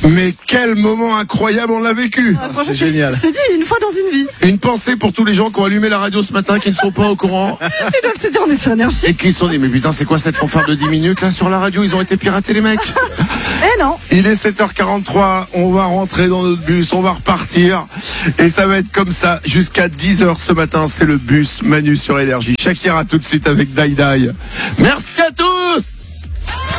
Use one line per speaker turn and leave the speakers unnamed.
Mais quel moment incroyable on l'a vécu.
C'est génial.
Je t'ai dit, une fois dans une vie.
Une pensée pour tous les gens qui ont allumé la radio ce matin, qui ne sont pas au courant.
Ils doivent se dire, on est sur Énergie.
Et qui se sont dit, mais putain, c'est quoi cette fanfare de 10 minutes là sur la radio? Ils ont été piratés les mecs.
Eh non.
Il est 7h43, on va rentrer dans notre bus, on va repartir. Et ça va être comme ça jusqu'à 10h ce matin, c'est le bus Manu sur Énergie. Shakira tout de suite avec Dai Dai. Merci à tous.